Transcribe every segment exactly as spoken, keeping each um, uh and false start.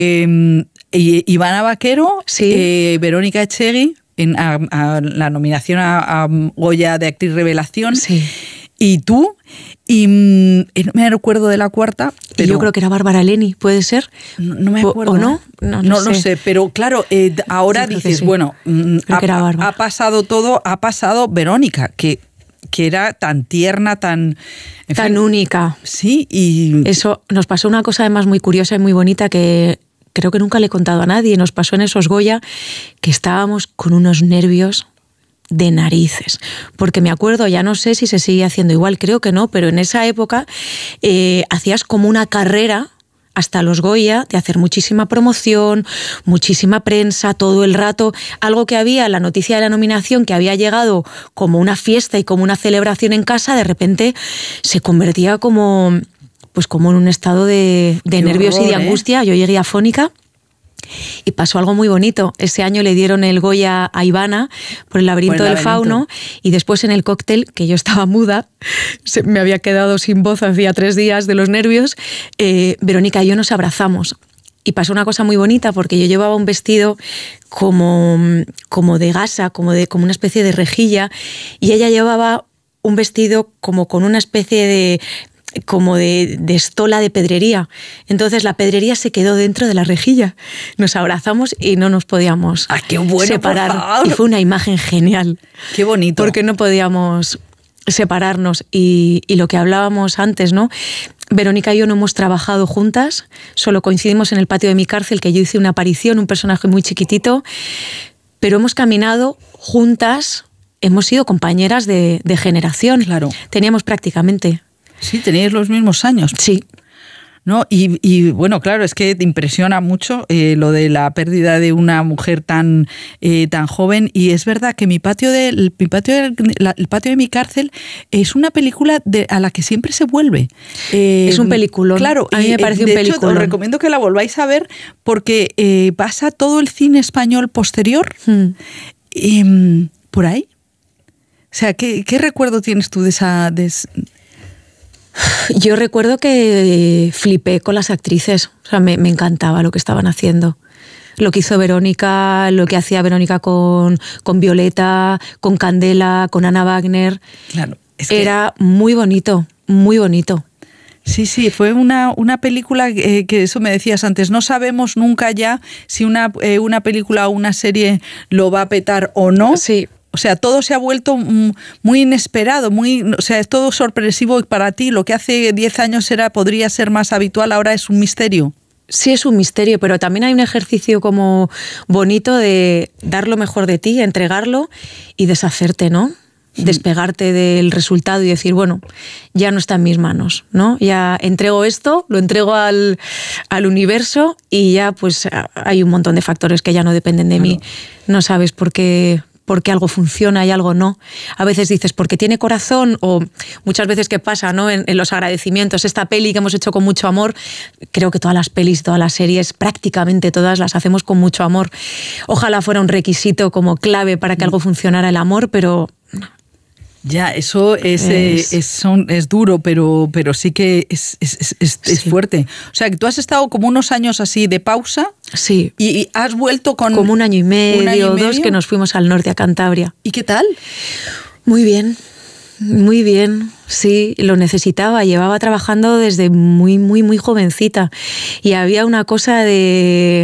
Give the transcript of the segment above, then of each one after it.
Eh, Ivana Vaquero, sí. eh, Verónica Echegui, en a, a la nominación a, a Goya de Actriz Revelación. Sí. Y tú, y no me recuerdo de la cuarta. Pero y yo creo que era Bárbara Leni, ¿puede ser? No, no me acuerdo. ¿O no? No, no, no sé. lo sé. Pero claro, eh, ahora dices, sí. bueno, ha, ha pasado todo, ha pasado Verónica, que, que era tan tierna, tan... Tan fin, única. Sí, y... Eso, nos pasó una cosa además muy curiosa y muy bonita que creo que nunca le he contado a nadie. Nos pasó en esos Goya que estábamos con unos nervios de narices, porque me acuerdo, ya no sé si se sigue haciendo igual, creo que no, pero en esa época eh, hacías como una carrera hasta los Goya de hacer muchísima promoción, muchísima prensa, todo el rato, algo que había, la noticia de la nominación que había llegado como una fiesta y como una celebración en casa, de repente se convertía como, pues como en un estado de, de nervios horror, y de angustia. ¿eh? Yo llegué afónica. Y pasó algo muy bonito. Ese año le dieron el Goya a Ivana por El laberinto por el del laberinto. Fauno, y después en el cóctel, que yo estaba muda, se, me había quedado sin voz hacía tres días de los nervios, eh, Verónica y yo nos abrazamos. Y pasó una cosa muy bonita porque yo llevaba un vestido como, como de gasa, como, de, como una especie de rejilla, y ella llevaba un vestido como con una especie de... como de, de estola de pedrería. Entonces la pedrería se quedó dentro de la rejilla. Nos abrazamos y no nos podíamos ¡Ah, qué bueno, separar. Por favor! Y fue una imagen genial. ¡Qué bonito! Porque no podíamos separarnos. Y, y lo que hablábamos antes, ¿no? Verónica y yo no hemos trabajado juntas, solo coincidimos en el patio de mi cárcel, que yo hice una aparición, un personaje muy chiquitito, pero hemos caminado juntas, hemos sido compañeras de, de generación. Claro. Teníamos prácticamente... Sí, teníais los mismos años. Sí. ¿No? Y, y bueno, claro, es que te impresiona mucho eh, lo de la pérdida de una mujer tan, eh, tan joven. Y es verdad que mi patio de, el, mi patio de, la, el patio de mi cárcel es una película de, a la que siempre se vuelve. Eh, es un peliculón. Claro, a mí me parece un peliculón. De hecho, os recomiendo que la volváis a ver porque eh, pasa todo el cine español posterior hmm. eh, por ahí. O sea, ¿qué, qué recuerdo tienes tú de esa... De, Yo recuerdo que flipé con las actrices, o sea, me, me encantaba lo que estaban haciendo. Lo que hizo Verónica, lo que hacía Verónica con, con Violeta, con Candela, con Ana Wagner. Claro, es que... Era muy bonito, muy bonito. Sí, sí, fue una, una película eh, que eso me decías antes, no sabemos nunca ya si una, eh, una película o una serie lo va a petar o no. Sí. O sea, todo se ha vuelto muy inesperado, muy, o sea, es todo sorpresivo para ti. Lo que hace diez años era, podría ser más habitual, ahora es un misterio. Sí, es un misterio, pero también hay un ejercicio como bonito de dar lo mejor de ti, entregarlo y deshacerte, ¿no? Despegarte del resultado y decir, bueno, ya no está en mis manos, ¿no? Ya entrego esto, lo entrego al, al universo y ya pues hay un montón de factores que ya no dependen de claro. mí. No sabes por qué... porque algo funciona y algo no. A veces dices, porque tiene corazón, o muchas veces que pasa, ¿no? En, en los agradecimientos. Esta peli que hemos hecho con mucho amor, creo que todas las pelis, todas las series, prácticamente todas las hacemos con mucho amor. Ojalá fuera un requisito como clave para que algo funcionara el amor, pero... Ya, eso es, es... Es, son, es duro, pero, pero sí que es, es, es, es sí. fuerte. O sea, que tú has estado como unos años así de pausa. Sí. Y, y has vuelto con... Como un año y medio, año y medio, dos, que nos fuimos al norte, a Cantabria. ¿Y qué tal? Muy bien, muy bien. Sí, lo necesitaba. Llevaba trabajando desde muy, muy, muy jovencita. Y había una cosa de...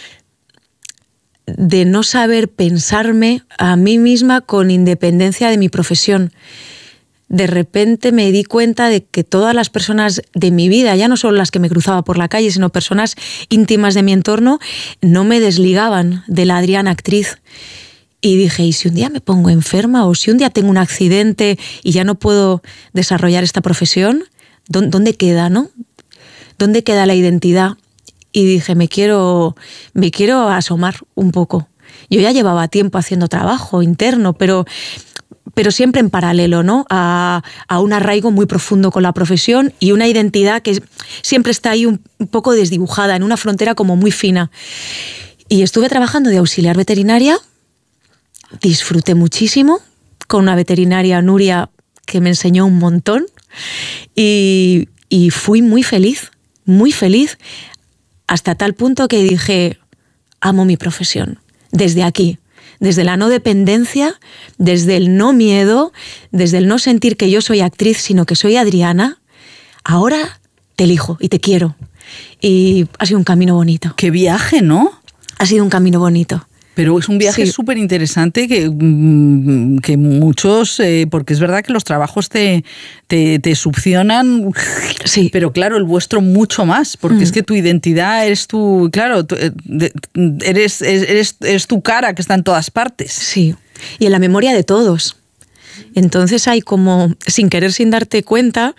de no saber pensarme a mí misma con independencia de mi profesión. De repente me di cuenta de que todas las personas de mi vida, ya no solo las que me cruzaba por la calle, sino personas íntimas de mi entorno, no me desligaban de la Adriana actriz. Y dije, ¿y si un día me pongo enferma o si un día tengo un accidente y ya no puedo desarrollar esta profesión? ¿Dónde queda, no? ¿Dónde queda la identidad? Y dije, me quiero, me quiero asomar un poco. Yo ya llevaba tiempo haciendo trabajo interno, pero, pero siempre en paralelo, ¿no? A, a un arraigo muy profundo con la profesión y una identidad que siempre está ahí un, un poco desdibujada, en una frontera como muy fina. Y estuve trabajando de auxiliar veterinaria, disfruté muchísimo, con una veterinaria, Nuria, que me enseñó un montón, y, y fui muy feliz, muy feliz, hasta tal punto que dije, amo mi profesión, desde aquí, desde la no dependencia, desde el no miedo, desde el no sentir que yo soy actriz, sino que soy Adriana. Ahora te elijo y te quiero. Y ha sido un camino bonito. ¡Qué viaje!, ¿no? Ha sido un camino bonito. Pero es un viaje Sí. súper interesante que, que muchos, eh, porque es verdad que los trabajos te, te, te succionan, Sí. pero claro, el vuestro mucho más, porque Mm. es que tu identidad eres tu, claro, tu, eh, de- eres, eres, eres tu cara que está en todas partes. Sí, y en la memoria de todos. Entonces hay como, sin querer, sin darte cuenta,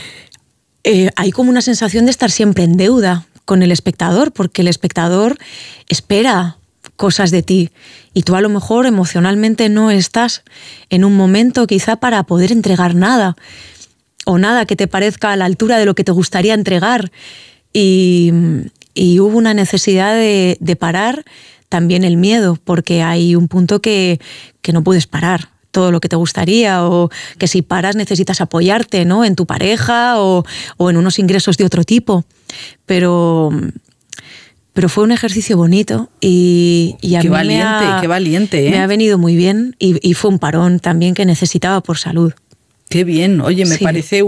eh, hay como una sensación de estar siempre en deuda con el espectador, porque el espectador espera cosas de ti y tú a lo mejor emocionalmente no estás en un momento quizá para poder entregar nada o nada que te parezca a la altura de lo que te gustaría entregar y, y hubo una necesidad de, de parar también el miedo, porque hay un punto que, que no puedes parar todo lo que te gustaría, o que si paras necesitas apoyarte, ¿no?, en tu pareja o, o en unos ingresos de otro tipo, pero... Pero fue un ejercicio bonito y, y a Qué mí valiente, me ha, qué valiente, ¿eh? me ha venido muy bien y, y fue un parón también que necesitaba por salud. Qué bien, oye, me Sí. parece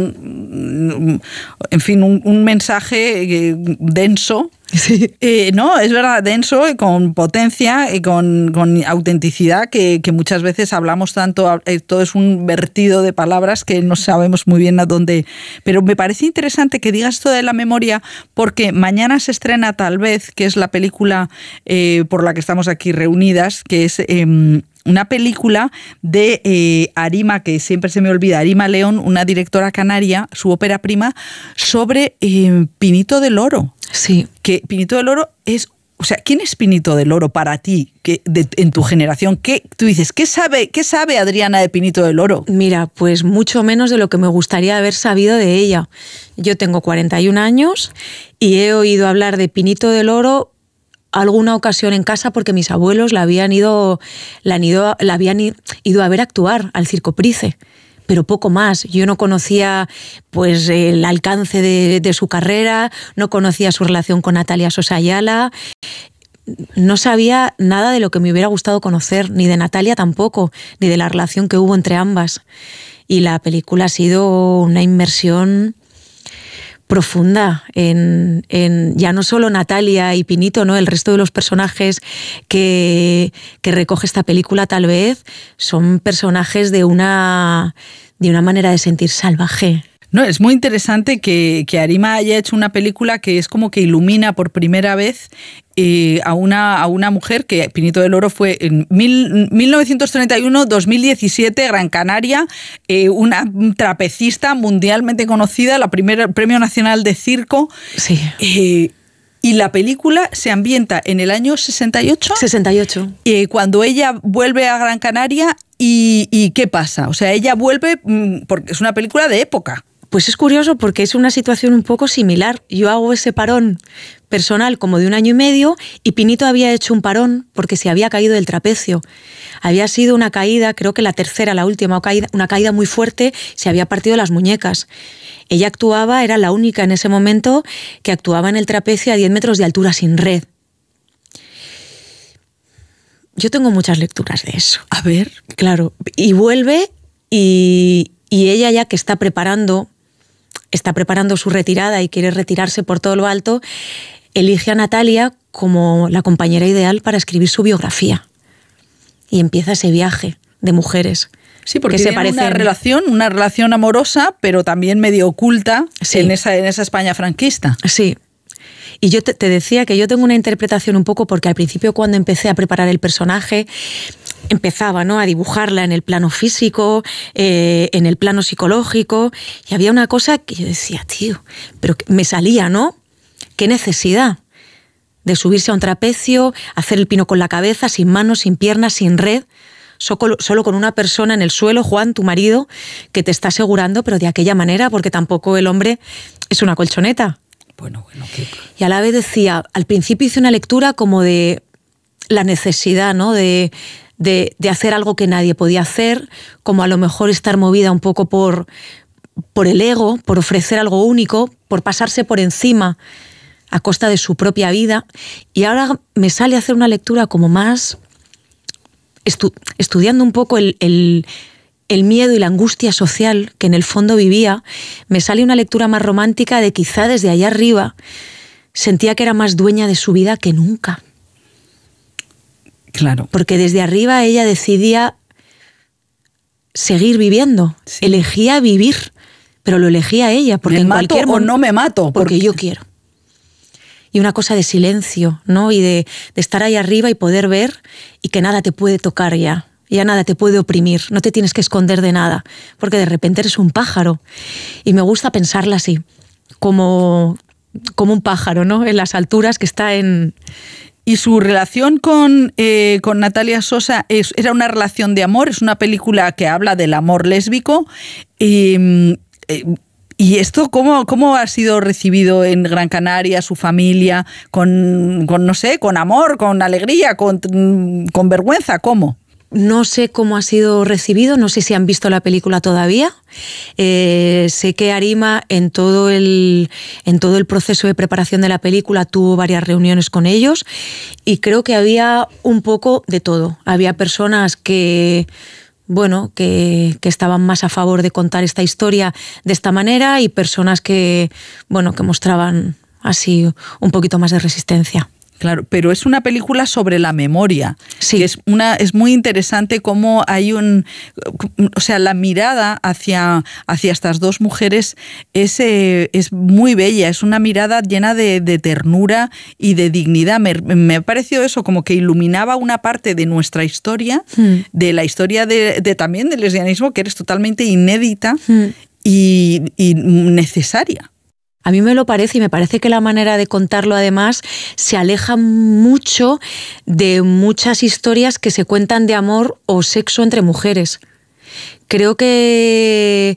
un, en fin, un, un mensaje eh, denso. Sí. Eh, no, es verdad, denso y con potencia y con, con autenticidad que, que muchas veces hablamos tanto, eh, todo es un vertido de palabras que no sabemos muy bien a dónde. Pero me parece interesante que digas esto de la memoria porque mañana se estrena Tal vez, que es la película eh, por la que estamos aquí reunidas, que es... Eh, una película de eh, Arima, que siempre se me olvida, Arima León, una directora canaria, su ópera prima, sobre eh, Pinito del Oro. Sí. Que Pinito del Oro es... O sea, ¿quién es Pinito del Oro para ti, que, de, en tu generación? ¿Qué, tú dices, ¿qué sabe, ¿qué sabe Adriana de Pinito del Oro? Mira, pues mucho menos de lo que me gustaría haber sabido de ella. Yo tengo cuarenta y un años y he oído hablar de Pinito del Oro alguna ocasión en casa porque mis abuelos la habían ido, la han ido, la habían ido a ver actuar al Circo Price, pero poco más. Yo no conocía pues el alcance de, de su carrera, no conocía su relación con Natalia Sosa Ayala, no sabía nada de lo que me hubiera gustado conocer, ni de Natalia tampoco, ni de la relación que hubo entre ambas. Y la película ha sido una inmersión profunda en, en ya no solo Natalia y Pinito, ¿no? El resto de los personajes que, que recoge esta película Tal vez son personajes de una, de una manera de sentir salvaje. No, es muy interesante que, que Arima haya hecho una película que es como que ilumina por primera vez eh, a, una, a una mujer que Pinito del Oro fue en mil, mil novecientos treinta y uno a dos mil diecisiete, Gran Canaria, eh, una trapecista mundialmente conocida, la primera Premio Nacional de Circo. Sí. Eh, y la película se ambienta en el año sesenta y ocho. sesenta y ocho. Eh, cuando ella vuelve a Gran Canaria y, y ¿qué pasa? O sea, ella vuelve porque es una película de época. Pues es curioso porque es una situación un poco similar. Yo hago ese parón personal como de un año y medio y Pinito había hecho un parón porque se había caído del trapecio. Había sido una caída, creo que la tercera, la última, una caída muy fuerte, se había partido las muñecas. Ella actuaba, era la única en ese momento que actuaba en el trapecio a diez metros de altura sin red. Yo tengo muchas lecturas de eso. A ver. Claro, y vuelve y, y ella ya que está preparando... está preparando su retirada y quiere retirarse por todo lo alto, elige a Natalia como la compañera ideal para escribir su biografía. Y empieza ese viaje de mujeres. Sí, porque que tienen se parecen... una relación, una relación amorosa, pero también medio oculta Sí. en, esa, en esa España franquista. Sí. Y yo te, te decía que yo tengo una interpretación un poco porque al principio cuando empecé a preparar el personaje empezaba, ¿no?, a dibujarla en el plano físico, eh, en el plano psicológico, y había una cosa que yo decía, tío, pero me salía, ¿no? ¿Qué necesidad de subirse a un trapecio, hacer el pino con la cabeza, sin manos, sin piernas, sin red, solo, solo con una persona en el suelo, Juan, tu marido, que te está asegurando, pero de aquella manera, porque tampoco el hombre es una colchoneta? Bueno, bueno, qué... Y a la vez decía, al principio hice una lectura como de la necesidad, ¿no?, de... De, de hacer algo que nadie podía hacer, como a lo mejor estar movida un poco por, por el ego, por ofrecer algo único, por pasarse por encima a costa de su propia vida, y ahora me sale a hacer una lectura como más estu- estudiando un poco el, el, el miedo y la angustia social que en el fondo vivía. Me sale una lectura más romántica de quizá desde allá arriba sentía que era más dueña de su vida que nunca. Claro. Porque desde arriba ella decidía seguir viviendo, sí. Elegía vivir, pero lo elegía ella, porque me en mato cualquier momento, o no me mato, porque, porque yo quiero. Y una cosa de silencio, ¿no? Y de, de estar ahí arriba y poder ver y que nada te puede tocar ya, ya nada te puede oprimir, no te tienes que esconder de nada, porque de repente eres un pájaro. Y me gusta pensarla así, como, como un pájaro, ¿no? En las alturas que está en... Y su relación con, eh, con Natalia Sosa es, era una relación de amor, es una película que habla del amor lésbico. Eh, eh, ¿Y esto cómo, cómo ha sido recibido en Gran Canaria, su familia? Con, con no sé, con amor, con alegría, con, con vergüenza, ¿cómo? No sé cómo ha sido recibido, no sé si han visto la película todavía. Eh, sé que Arima en todo, el, en todo el proceso de preparación de la película tuvo varias reuniones con ellos y creo que había un poco de todo. Había personas que, bueno, que, que estaban más a favor de contar esta historia de esta manera y personas que, bueno, que mostraban así un poquito más de resistencia. Claro, pero es una película sobre la memoria. Sí. Que es, una, es muy interesante cómo hay un... O sea, la mirada hacia, hacia estas dos mujeres es, eh, es muy bella. Es una mirada llena de, de ternura y de dignidad. Me, me ha parecido eso, como que iluminaba una parte de nuestra historia, mm. de la historia de, de también del lesbianismo, que eres totalmente inédita mm. y, y necesaria. A mí me lo parece y me parece que la manera de contarlo además se aleja mucho de muchas historias que se cuentan de amor o sexo entre mujeres. Creo que,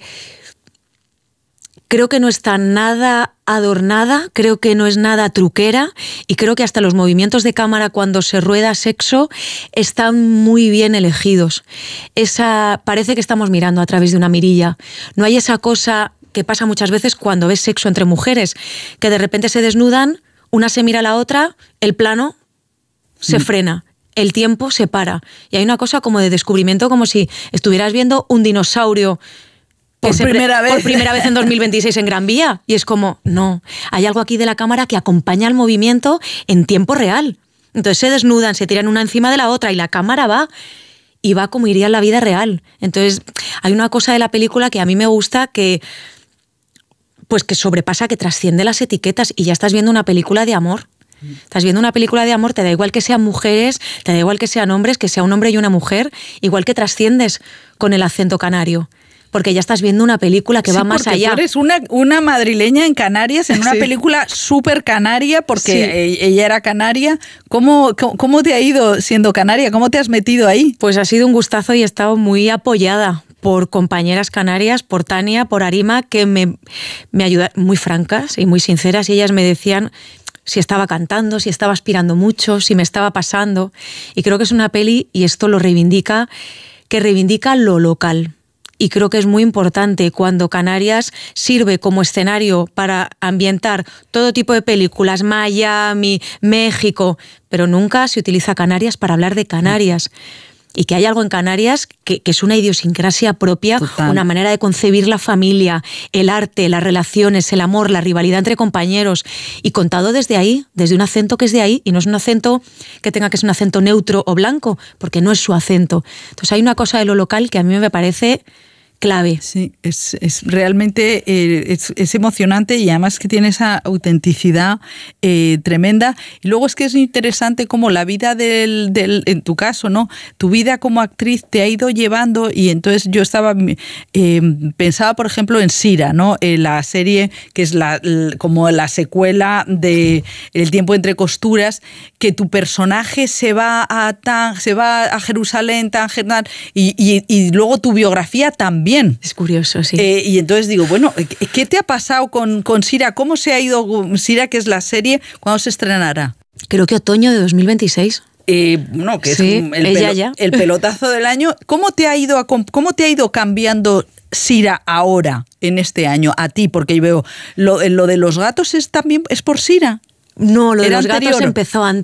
creo que no está nada adornada, creo que no es nada truquera y creo que hasta los movimientos de cámara cuando se rueda sexo están muy bien elegidos. Esa, parece que estamos mirando a través de una mirilla. No hay esa cosa que pasa muchas veces cuando ves sexo entre mujeres, que de repente se desnudan, una se mira a la otra, el plano se mm. frena, el tiempo se para. Y hay una cosa como de descubrimiento, como si estuvieras viendo un dinosaurio por, que primera, se pre- vez. por primera vez en dos mil veintiséis en Gran Vía. Y es como, no, hay algo aquí de la cámara que acompaña el movimiento en tiempo real. Entonces se desnudan, se tiran una encima de la otra y la cámara va... y va como iría en la vida real. Entonces hay una cosa de la película que a mí me gusta que... pues que sobrepasa, que trasciende las etiquetas y ya estás viendo una película de amor. Estás viendo una película de amor, te da igual que sean mujeres, te da igual que sean hombres, que sea un hombre y una mujer, igual que trasciendes con el acento canario. Porque ya estás viendo una película que sí, va más allá. Tú eres una, una madrileña en Canarias, en una sí. película súper canaria, porque sí. ella era canaria. ¿Cómo, cómo, ¿Cómo te ha ido siendo canaria? ¿Cómo te has metido ahí? Pues ha sido un gustazo y he estado muy apoyada por compañeras canarias, por Tania, por Arima, que me, me ayudaron, muy francas y muy sinceras, y ellas me decían si estaba cantando, si estaba aspirando mucho, si me estaba pasando. Y creo que es una peli, y esto lo reivindica, que reivindica lo local. Y creo que es muy importante cuando Canarias sirve como escenario para ambientar todo tipo de películas, Miami, México, pero nunca se utiliza Canarias para hablar de Canarias. Y que hay algo en Canarias que, que es una idiosincrasia propia, total. Una manera de concebir la familia, el arte, las relaciones, el amor, la rivalidad entre compañeros, y contado desde ahí, desde un acento que es de ahí, y no es un acento que tenga que ser un acento neutro o blanco, porque no es su acento. Entonces hay una cosa de lo local que a mí me parece clave. Sí, es, es realmente eh, es, es emocionante y además que tiene esa autenticidad eh, tremenda. Y luego es que es interesante cómo la vida del, del, en tu caso, ¿no? Tu vida como actriz te ha ido llevando, y entonces yo estaba eh, pensaba, por ejemplo, en Sira, ¿no? Eh, la serie que es la, como la secuela de El tiempo entre costuras, que tu personaje se va a Tan, se va a Jerusalén, Tánger, y, y, y luego tu biografía también. Es curioso, sí. Eh, y entonces digo, bueno, ¿qué te ha pasado con, con Sira? ¿Cómo se ha ido Sira, que es la serie? ¿Cuándo se estrenará? Creo que otoño de dos mil veintiséis. Eh, no, que sí, es el, pelo, ya. el pelotazo del año. ¿Cómo te ha ido, a, cómo te ha ido cambiando Sira ahora, en este año, a ti? Porque yo veo, lo, lo de los gatos es también es por Sira. No, lo de ¿Era los gatos anterior? empezó